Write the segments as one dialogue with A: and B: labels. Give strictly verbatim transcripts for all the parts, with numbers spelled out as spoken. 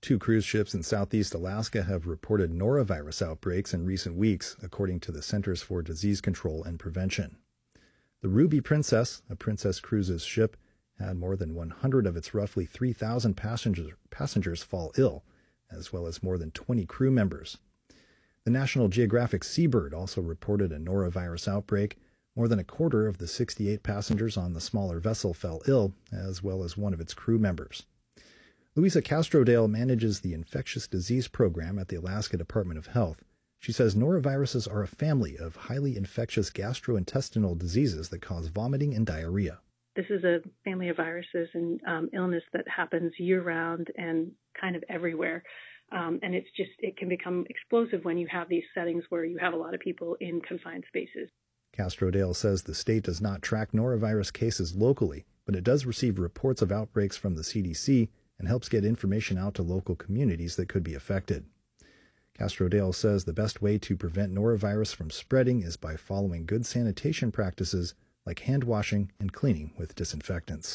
A: Two cruise ships in southeast Alaska have reported norovirus outbreaks in recent weeks, according to the Centers for Disease Control and Prevention. The Ruby Princess, a Princess Cruises ship, had more than one hundred of its roughly three thousand passengers, passengers fall ill, as well as more than twenty crew members. The National Geographic Seabird also reported a norovirus outbreak. More than a quarter of the sixty-eight passengers on the smaller vessel fell ill, as well as one of its crew members. Louisa Castrodale manages the infectious disease program at the Alaska Department of Health. She says noroviruses are a family of highly infectious gastrointestinal diseases that cause vomiting and diarrhea.
B: This is a family of viruses and um, illness that happens year-round and kind of everywhere. Um, and it's just, it can become explosive when you have these settings where you have a lot of people in confined spaces.
A: Castrodale says the state does not track norovirus cases locally, but it does receive reports of outbreaks from the C D C and helps get information out to local communities that could be affected. Castrodale says the best way to prevent norovirus from spreading is by following good sanitation practices like hand washing and cleaning with disinfectants.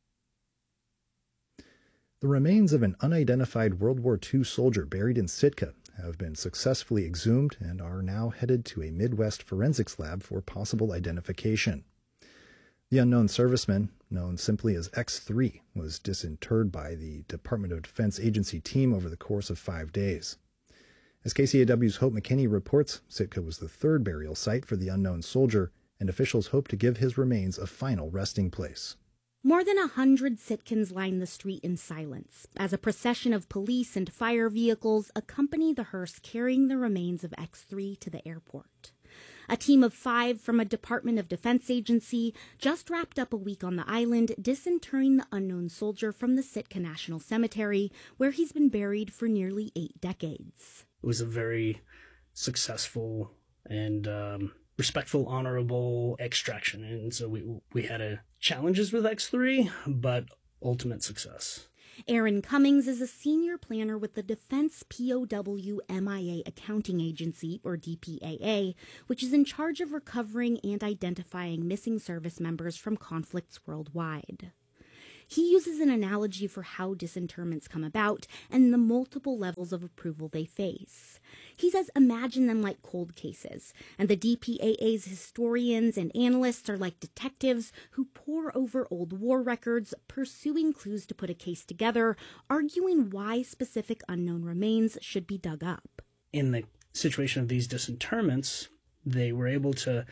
A: The remains of an unidentified World War Two soldier buried in Sitka have been successfully exhumed and are now headed to a Midwest forensics lab for possible identification. The unknown serviceman, known simply as X three, was disinterred by the Department of Defense Agency team over the course of five days. As K C A W's Hope McKinney reports, Sitka was the third burial site for the unknown soldier, and officials hope to give his remains a final resting place.
C: More than a hundred Sitkans line the street in silence as a procession of police and fire vehicles accompany the hearse carrying the remains of X three to the airport. A team of five from a Department of Defense agency just wrapped up a week on the island disinterring the unknown soldier from the Sitka National Cemetery, where he's been buried for nearly eight decades.
D: It was a very successful and um, respectful, honorable extraction. And so we we had a challenges with X three, but ultimate success.
C: Aaron Cummings is a senior planner with the Defense P O W M I A Accounting Agency, or D P A A, which is in charge of recovering and identifying missing service members from conflicts worldwide. He uses an analogy for how disinterments come about and the multiple levels of approval they face. He says imagine them like cold cases, and the D P A A's historians and analysts are like detectives who pore over old war records, pursuing clues to put a case together, arguing why specific unknown remains should be dug up.
D: In the situation of these disinterments, they were able to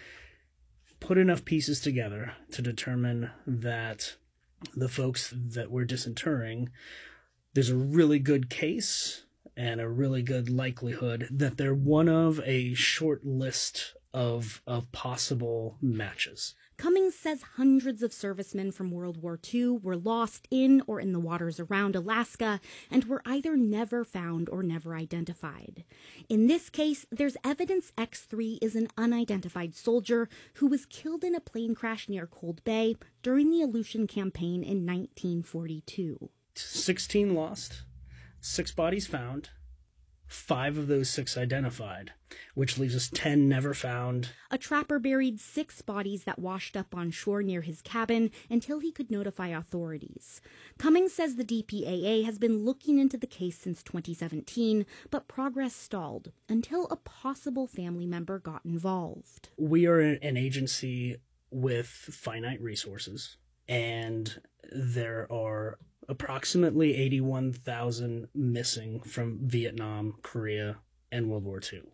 D: put enough pieces together to determine that the folks that we're disinterring, there's a really good case and a really good likelihood that they're one of a short list of of possible matches.
C: Cummings says hundreds of servicemen from World War Two were lost in or in the waters around Alaska and were either never found or never identified. In this case, there's evidence X three is an unidentified soldier who was killed in a plane crash near Cold Bay during the Aleutian Campaign in nineteen forty-two.
D: sixteen lost, six bodies found, five of those six identified, which leaves us ten never found.
C: A trapper buried six bodies that washed up on shore near his cabin until he could notify authorities. Cummings says the D P A A has been looking into the case since twenty seventeen, but progress stalled until a possible family member got involved.
D: We are an agency with finite resources, and there are approximately eighty-one thousand missing from Vietnam, Korea, and World War Two.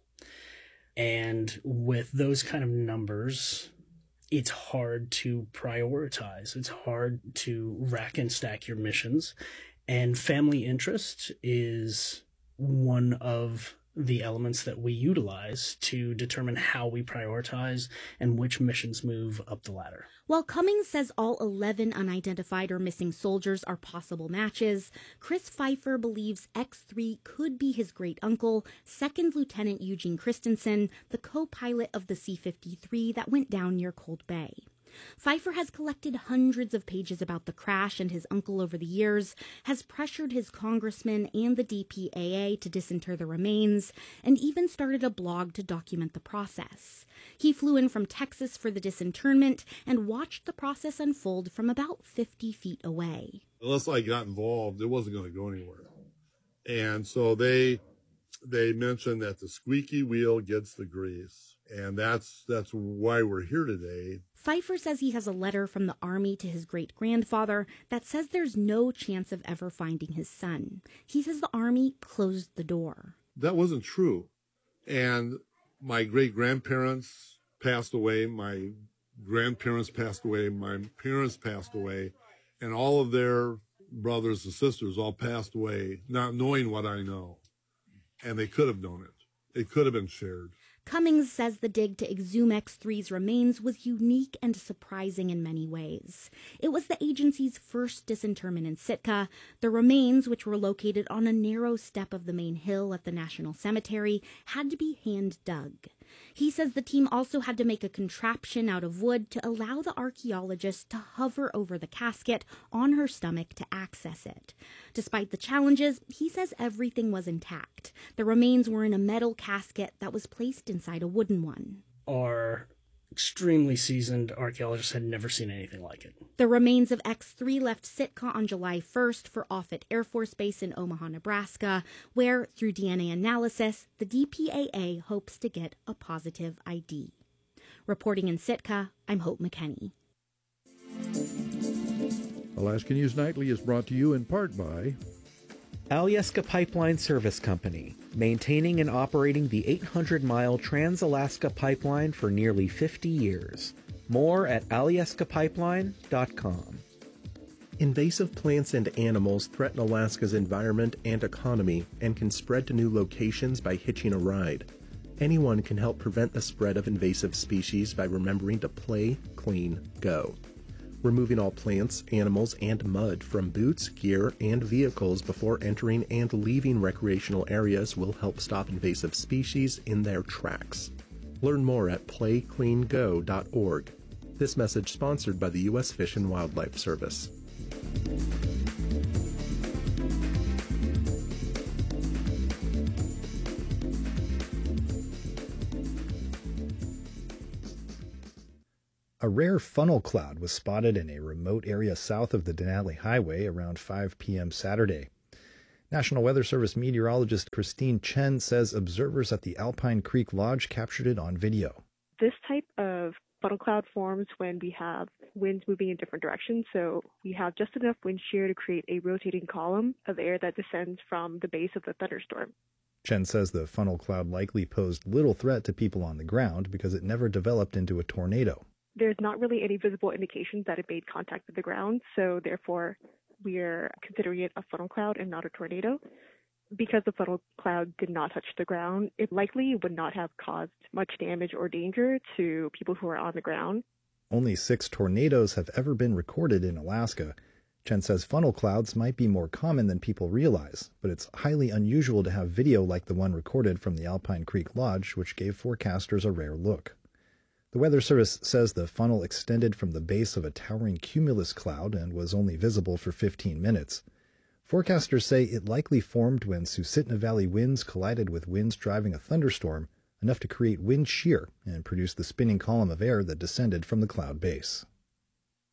D: And with those kind of numbers, it's hard to prioritize. It's hard to rack and stack your missions. And family interest is one of the elements that we utilize to determine how we prioritize and which missions move up the ladder.
C: While Cummings says all eleven unidentified or missing soldiers are possible matches, Chris Pfeiffer believes X three could be his great-uncle, Second Lieutenant Eugene Christensen, the co-pilot of the C fifty-three that went down near Cold Bay. Pfeiffer has collected hundreds of pages about the crash and his uncle over the years, has pressured his congressman and the D P A A to disinter the remains, and even started a blog to document the process. He flew in from Texas for the disinterment and watched the process unfold from about fifty feet away.
E: Unless I got involved, it wasn't going to go anywhere. And so they they mentioned that the squeaky wheel gets the grease. And that's that's why we're here today.
C: Pfeiffer says he has a letter from the Army to his great-grandfather that says there's no chance of ever finding his son. He says the Army closed the door.
E: That wasn't true. And my great-grandparents passed away, my grandparents passed away, my parents passed away, and all of their brothers and sisters all passed away, not knowing what I know. And they could have known it. It could have been shared.
C: Cummings says the dig to exhume X three's remains was unique and surprising in many ways. It was the agency's first disinterment in Sitka. The remains, which were located on a narrow step of the main hill at the National Cemetery, had to be hand-dug. He says the team also had to make a contraption out of wood to allow the archaeologist to hover over the casket on her stomach to access it. Despite the challenges, he says everything was intact. The remains were in a metal casket that was placed inside a wooden one.
D: Our extremely seasoned archaeologists had never seen anything like it.
C: The remains of X three left Sitka on July first for Offutt Air Force Base in Omaha, Nebraska, where, through D N A analysis, the D P A A hopes to get a positive I D. Reporting in Sitka, I'm Hope McKenney.
F: Alaska News Nightly is brought to you in part by
G: Alyeska Pipeline Service Company, maintaining and operating the eight hundred mile Trans-Alaska Pipeline for nearly fifty years. More at alyeska pipeline dot com.
H: Invasive plants and animals threaten Alaska's environment and economy and can spread to new locations by hitching a ride. Anyone can help prevent the spread of invasive species by remembering to play, clean, go. Removing all plants, animals, and mud from boots, gear, and vehicles before entering and leaving recreational areas will help stop invasive species in their tracks. Learn more at play clean go dot org. This message sponsored by the U S Fish and Wildlife Service.
A: A rare funnel cloud was spotted in a remote area south of the Denali Highway around five p.m. Saturday. National Weather Service meteorologist Christine Chen says observers at the Alpine Creek Lodge captured it on video.
I: This type of funnel cloud forms when we have winds moving in different directions. So we have just enough wind shear to create a rotating column of air that descends from the base of the thunderstorm.
A: Chen says the funnel cloud likely posed little threat to people on the ground because it never developed into a tornado.
I: There's not really any visible indications that it made contact with the ground, so therefore we're considering it a funnel cloud and not a tornado. Because the funnel cloud did not touch the ground, it likely would not have caused much damage or danger to people who are on the ground.
A: Only six tornadoes have ever been recorded in Alaska. Chen says funnel clouds might be more common than people realize, but it's highly unusual to have video like the one recorded from the Alpine Creek Lodge, which gave forecasters a rare look. The Weather Service says the funnel extended from the base of a towering cumulus cloud and was only visible for fifteen minutes. Forecasters say it likely formed when Susitna Valley winds collided with winds driving a thunderstorm, enough to create wind shear and produce the spinning column of air that descended from the cloud base.